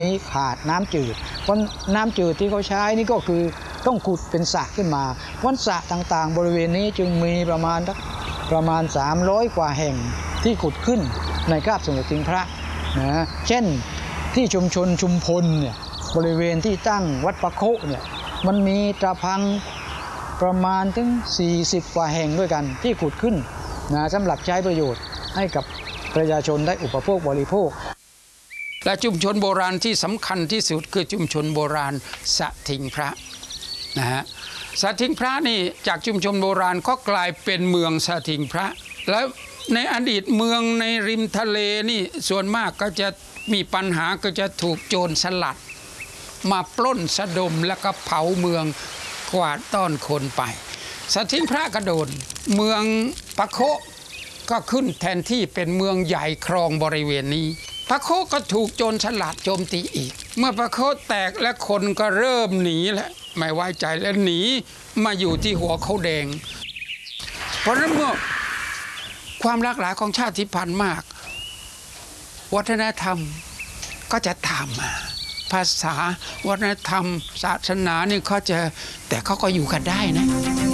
นี้ขาดน้ำจืดเพราะน้ำจืดที่เขาใช้นี่ก็คือต้องขุดเป็นสระขึ้นมาวันสระต่างๆบริเวณนี้จึงมีประมาณ300 กว่าแห่งที่ขุดขึ้นในคาบสมุทรสิงห์พระนะเช่นที่ชุมชนชุมพลเนี่ยบริเวณที่ตั้งวัดปะโคเนี่ยมันมีตะพังประมาณถึง40 กว่าแห่งด้วยกันที่ขุดขึ้นนะสำหรับใช้ประโยชน์ให้กับประชาชนได้อุปโภคบริโภคและชุมชนโบราณที่สำคัญที่สุดคือชุมชนโบราณสะทิงพระนะฮะสะทิงพระนี่จากชุมชนโบราณก็กลายเป็นเมืองสะทิงพระแล้วในอดีตเมืองในริมทะเลนี่ส่วนมากก็จะมีปัญหาก็จะถูกโจรสลัดมาปล้นสะดมแล้วก็เผาเมืองกวาดต้อนคนไปสะทิงพระกระโดดเมืองปะโคก็ขึ้นแทนที่เป็นเมืองใหญ่ครองบริเวณนี้ปะโคก็ถูกโจรสลัดโจมตีอีกเมื่อปะโคแตกและคนก็เริ่มหนีแล้วไม่ไว้ใจแล้วหนีมาอยู่ที่หัวเขาแดงเพราะนั้นเมื่อความหลากหลายของชาติพันธุ์มากวัฒนธรรมก็จะตามมาภาษาวัฒนธรรมศาสนานี่เขาจะแต่เขาก็อยู่กันได้นะ